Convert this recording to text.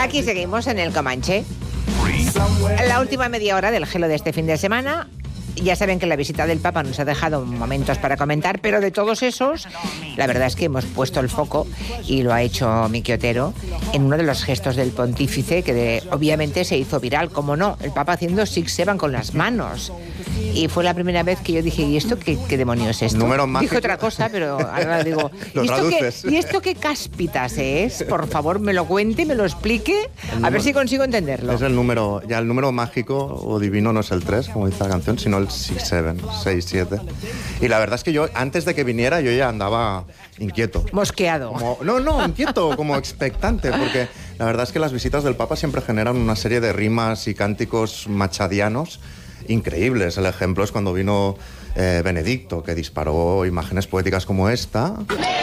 Aquí seguimos en el Comanche. La última media hora del Gelo de este fin de semana. Ya saben que la visita del Papa nos ha dejado momentos para comentar, pero de todos esos, la verdad es que hemos puesto el foco, y lo ha hecho Miki Otero, en uno de los gestos del pontífice que obviamente se hizo viral, como no, el Papa haciendo Six-Seven con las manos. Y fue la primera vez que yo dije, ¿y esto qué demonios es esto? Número mágico. Dije otra cosa, pero ahora digo, Lo traduces. ¿y esto qué cáspitas es? Por favor, me lo cuente, me lo explique, a ver si consigo entenderlo. Es el número, ya el número mágico o divino no es el 3, como dice la canción, sino el 6-7, 6-7. Y la verdad es que yo, antes de que viniera, yo ya andaba inquieto. Mosqueado. Inquieto, como expectante, porque la verdad es que las visitas del Papa siempre generan una serie de rimas y cánticos machadianos increíbles. El ejemplo es cuando vino Benedicto, que disparó imágenes poéticas como esta.